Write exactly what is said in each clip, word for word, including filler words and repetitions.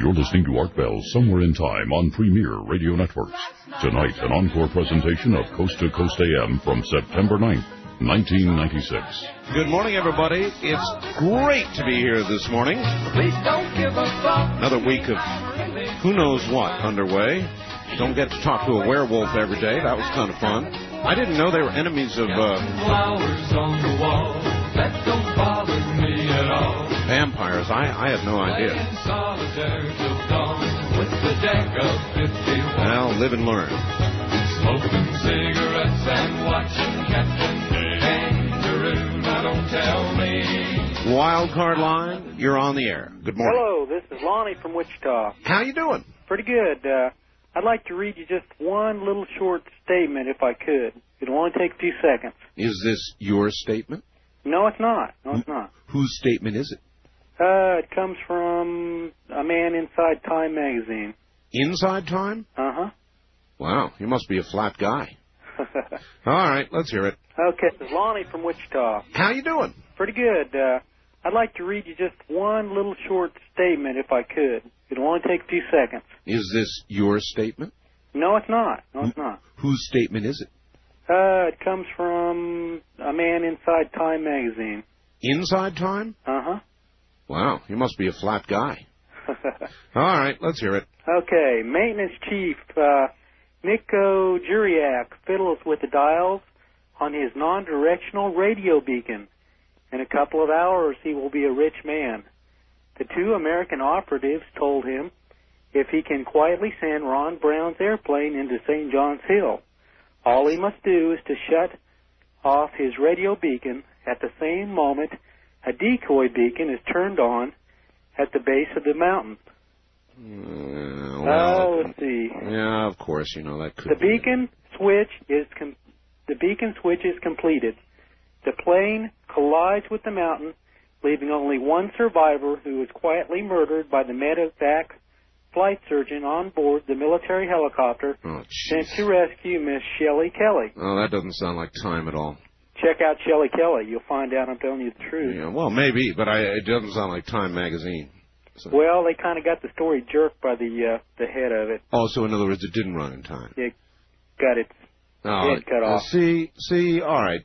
You're listening to Art Bell Somewhere in Time on Premier Radio Networks. Tonight, an encore presentation of Coast to Coast A M from September ninth, nineteen ninety-six. Good morning, everybody. It's great to be here this morning. Another week of who knows what underway. Don't get to talk to a werewolf every day. That was kind of fun. I didn't know they were enemies of uh, flowers on the wall. That don't bother me at all. Vampires. I, I had no idea. Well, live and learn. Smoking cigarettes and watching Captain Kangaroo. Now don't tell me. Wild card line, you're on the air. Good morning. Hello, this is Lonnie from Wichita. How you doing? Pretty good. Uh, I'd like to read you just one little short statement, if I could. It'll only take a few seconds. Is this your statement? No, it's not. No, it's not. Whose statement is it? Uh, it comes from a man inside Time magazine. Inside Time? Uh-huh. Wow, you must be a flat guy. All right, let's hear it. Okay, this is Lonnie from Wichita. How you doing? Pretty good. Uh, I'd like to read you just one little short statement, if I could. It'll only take a few seconds. Is this your statement? No, it's not. No, it's not. Whose statement is it? Uh, it comes from a man inside Time magazine. Inside Time? Uh-huh. Wow, you must be a flat guy. All right, let's hear it. Okay, Maintenance Chief uh, Nico Juriak fiddles with the dials on his non-directional radio beacon. In a couple of hours, he will be a rich man. The two American operatives told him if he can quietly send Ron Brown's airplane into Saint John's Hill, all he must do is to shut off his radio beacon. At the same moment, a decoy beacon is turned on at the base of the mountain. Uh, well, oh, let's see. Yeah, of course, you know that could. The be beacon it. switch is com- the beacon switch is completed. The plane collides with the mountain, leaving only one survivor, who was quietly murdered by the medevac flight surgeon on board the military helicopter oh, sent to rescue Miss Shelley Kelly. Oh, that doesn't sound like Time at all. Check out Shelley Kelly. You'll find out I'm telling you the truth. Yeah, well, maybe, but I, it doesn't sound like Time magazine. So. Well, they kind of got the story jerked by the uh, the head of it. Oh, so in other words, it didn't run in time. It got its oh, head cut uh, off. See, see, all right.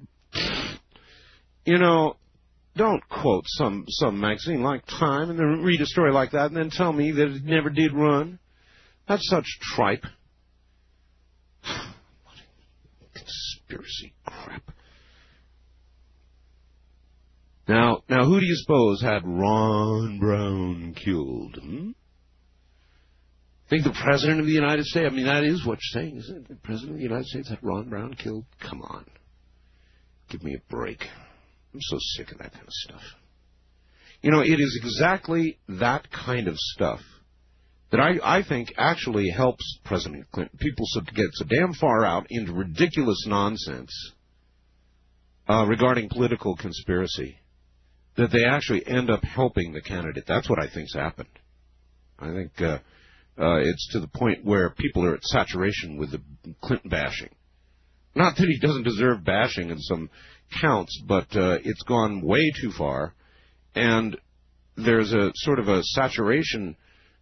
You know, don't quote some some magazine like Time and then read a story like that and then tell me that it never did run. That's such tripe. Conspiracy crap. Now, now, who do you suppose had Ron Brown killed? Hmm? Think the President of the United States? I mean, that is what you're saying, isn't it? The President of the United States had Ron Brown killed? Come on. Give me a break. I'm so sick of that kind of stuff. You know, it is exactly that kind of stuff that I, I think actually helps President Clinton. People so, get so damn far out into ridiculous nonsense uh, regarding political conspiracy that they actually end up helping the candidate. That's what I think's happened. I think uh, uh, it's to the point where people are at saturation with the Clinton bashing. Not that he doesn't deserve bashing in some counts, but uh, it's gone way too far, and there's a sort of a saturation